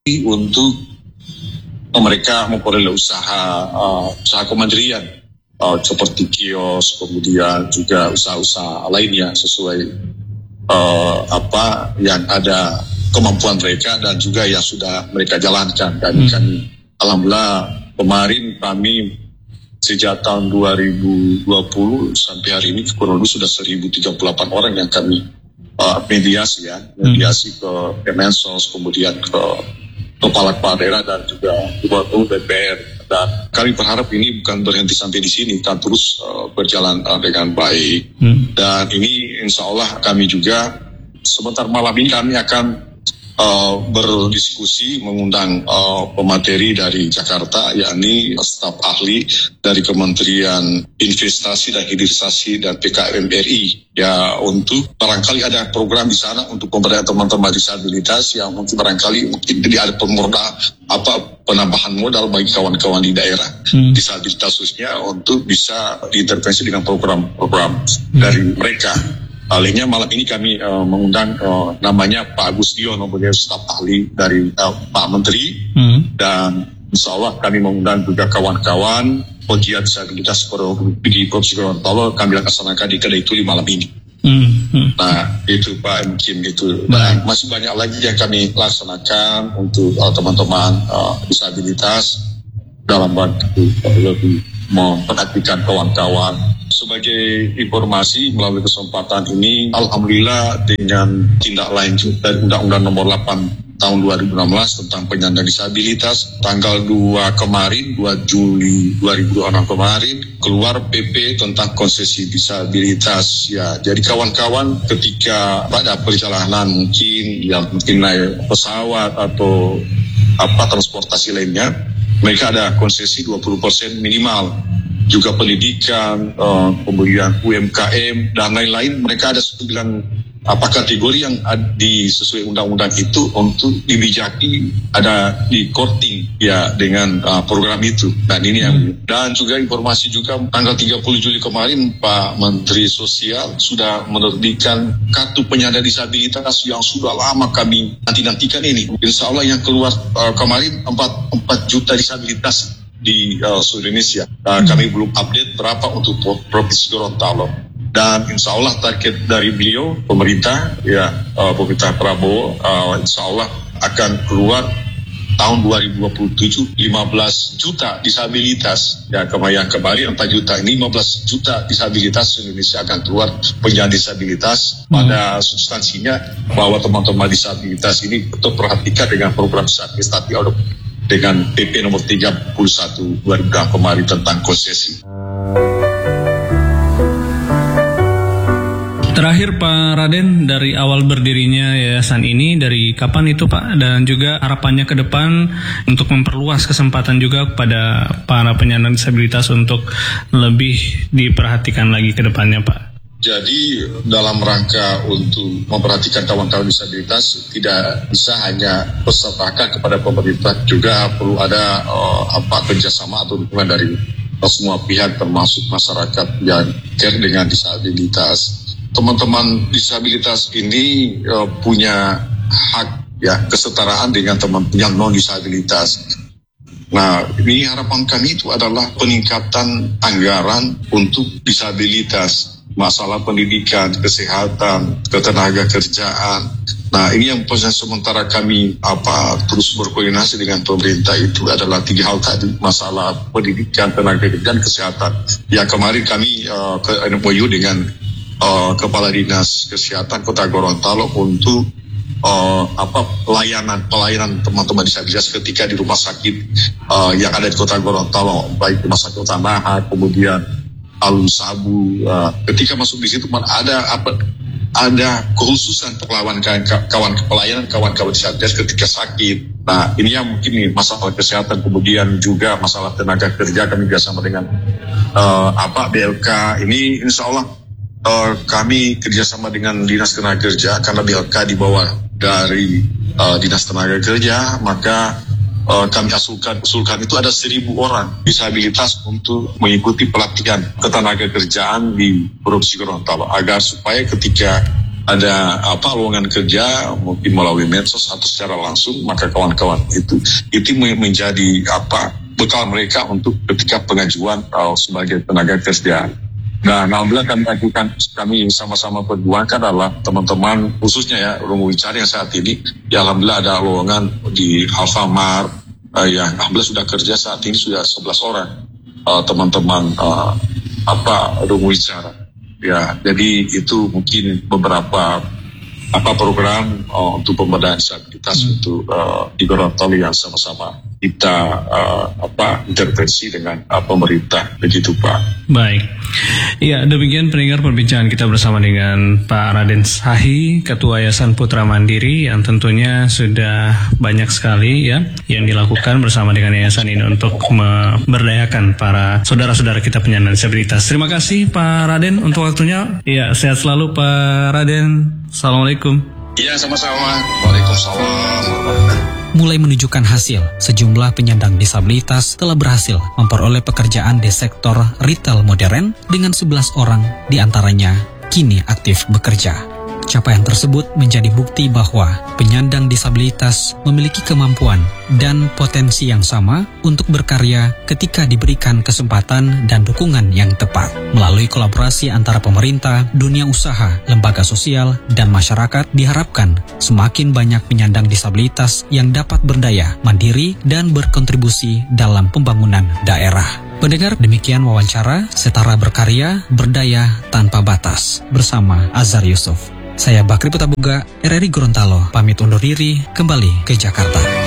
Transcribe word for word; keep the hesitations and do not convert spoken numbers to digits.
untuk mereka memperoleh usaha uh, usaha kementerian uh, seperti kios, kemudian juga usaha-usaha lainnya sesuai uh, apa yang ada kemampuan mereka dan juga yang sudah mereka jalankan. Dan hmm. kami alhamdulillah kemarin kami sejak tahun dua ribu dua puluh sampai hari ini kurang lebih sudah seribu tiga puluh delapan orang yang kami uh, mediasi ya, mediasi ke Kemensos, kemudian ke kepala-kepala daerah dan juga ketua D P R. Dan kami berharap ini bukan berhenti sampai di sini, kan terus uh, berjalan uh, dengan baik. Hmm. Dan ini insya Allah kami juga sebentar malam ini kami akan Uh, berdiskusi mengundang uh, pemateri dari Jakarta, yakni staf ahli dari Kementerian Investasi dan Hilirisasi dan P K M R I, ya, untuk barangkali ada program di sana untuk pemberdayaan teman-teman disabilitas yang mungkin barangkali mungkin jadi ada pemurna apa penambahan modal bagi kawan-kawan di daerah hmm. disabilitas khususnya untuk bisa diintervensi dengan program-program hmm. dari mereka. Alihnya malam ini kami uh, mengundang uh, namanya Pak Agus Diono, beliau staf ahli dari uh, Pak Menteri, hmm. dan insya Allah kami mengundang juga kawan-kawan pegiat disabilitas di Provinsi Gorontalo, kami laksanakan di Kedai Tuli malam ini. Hmm. Hmm. Nah itu Pak mungkin itu. Dan masih banyak lagi yang kami laksanakan untuk uh, teman-teman uh, disabilitas dalam bantu lebih memperhatikan kawan-kawan. Sebagai informasi melalui kesempatan ini, alhamdulillah dengan tindak lanjut dari Undang-Undang Nomor delapan Tahun dua ribu enam belas tentang penyandang disabilitas, tanggal dua kemarin, dua Juli dua ribu dua puluh enam kemarin, keluar P P tentang konsesi disabilitas. Ya, jadi kawan-kawan ketika pada perjalanan mungkin yang mungkin naik pesawat atau apa transportasi lainnya, mereka ada konsesi dua puluh persen minimal. Juga pendidikan, uh, kemudian U M K M dan lain-lain, mereka ada sembilan apa kategori yang di sesuai undang-undang itu untuk dibijaki ada di korting ya dengan uh, program itu. Dan ini yang dan juga informasi juga tanggal tiga puluh Juli kemarin Pak Menteri Sosial sudah menerbitkan kartu penyandang disabilitas yang sudah lama kami nanti-nantikan ini. Insya Allah yang keluar uh, kemarin empat juta disabilitas di uh, seluruh Indonesia. Uh, kami belum update berapa untuk Provinsi Gorontalo. Dan insya Allah target dari beliau, pemerintah, ya uh, pemerintah Prabowo, uh, insya Allah akan keluar tahun dua ribu dua puluh tujuh lima belas juta disabilitas. Ya, kemarin kemarin empat juta, ini lima belas juta disabilitas Indonesia akan keluar penyandang disabilitas. Pada substansinya bahwa teman-teman disabilitas ini betul perhatikan dengan program disabilitas tapi dengan P P nomor tiga puluh satu dua ribu dua kemarin tentang konsesi. Terakhir Pak Raden, dari awal berdirinya yayasan ini, dari kapan itu Pak? Dan juga harapannya ke depan untuk memperluas kesempatan juga kepada para penyandang disabilitas untuk lebih diperhatikan lagi ke depannya Pak. Jadi dalam rangka untuk memperhatikan kawan-kawan disabilitas tidak bisa hanya bersertakan kepada pemerintah, juga perlu ada uh, apa kerjasama atau dukungan dari uh, semua pihak termasuk masyarakat yang care dengan disabilitas. Teman-teman disabilitas ini uh, punya hak ya kesetaraan dengan teman yang non disabilitas. Nah, ini harapan kami itu adalah peningkatan anggaran untuk disabilitas. Masalah pendidikan, kesehatan, ketenaga kerjaan. Nah, ini yang proses sementara kami apa terus berkoordinasi dengan pemerintah itu adalah tiga hal tadi, masalah pendidikan, tenaga kerjaan, kesehatan. Yang kemarin kami uh, ke M O U dengan uh, Kepala Dinas Kesehatan Kota Gorontalo untuk uh, apa pelayanan pelayanan teman-teman disabilitas ketika di rumah sakit uh, yang ada di Kota Gorontalo, baik rumah sakit Utama, kemudian Alun Sabu, uh, ketika masuk di situ ada apa ada kekhususan perlawan kawan pelayanan kawan-kawan disabilitas ketika sakit. Nah, ini yang mungkin nih, masalah kesehatan, kemudian juga masalah tenaga kerja kami bersama dengan uh, apa B L K. Ini insya Allah uh, kami kerjasama dengan Dinas Tenaga Kerja, karena B L K di bawah dari uh, Dinas Tenaga Kerja, maka Uh, kami usulkan, usulkan itu ada seribu orang disabilitas untuk mengikuti pelatihan ketenaga kerjaan di Provinsi Gorontalo, agar supaya ketika ada apa lowongan kerja mungkin melalui medsos atau secara langsung, maka kawan-kawan itu itu menjadi apa bekal mereka untuk ketika pengajuan uh, sebagai tenaga kerja. Nah, alhamdulillah kami lakukan, kami sama-sama perjuangkan adalah teman-teman khususnya ya Romo Wicara yang saat ini, ya alhamdulillah ada lowongan di Alfamart uh, yang alhamdulillah sudah kerja saat ini sudah sebelas orang uh, teman-teman uh, apa Romo Wicara. Ya, jadi itu mungkin beberapa apa program uh, untuk pemberdayaan disabilitas hmm. untuk uh, di Gorontalo yang sama-sama kita uh, apa intervensi dengan uh, pemerintah, begitu Pak. Baik, ya demikian pendengar perbincangan kita bersama dengan Pak Raden Sahi, Ketua Yayasan Putra Mandiri, yang tentunya sudah banyak sekali ya yang dilakukan bersama dengan yayasan ini untuk memberdayakan para saudara-saudara kita penyandang disabilitas. Terima kasih Pak Raden untuk waktunya. Ya, sehat selalu Pak Raden. Assalamualaikum. Iya, sama-sama. Waalaikumsalam. Mulai menunjukkan hasil, sejumlah penyandang disabilitas telah berhasil memperoleh pekerjaan di sektor retail modern dengan sebelas orang diantaranya kini aktif bekerja. Capaian tersebut menjadi bukti bahwa penyandang disabilitas memiliki kemampuan dan potensi yang sama untuk berkarya ketika diberikan kesempatan dan dukungan yang tepat. Melalui kolaborasi antara pemerintah, dunia usaha, lembaga sosial, dan masyarakat, diharapkan semakin banyak penyandang disabilitas yang dapat berdaya, mandiri, dan berkontribusi dalam pembangunan daerah. Pendengar, demikian wawancara Setara Berkarya, Berdaya Tanpa Batas bersama Azhar Yusuf. Saya Bakri Putabuga, R R I Gorontalo, pamit undur diri kembali ke Jakarta.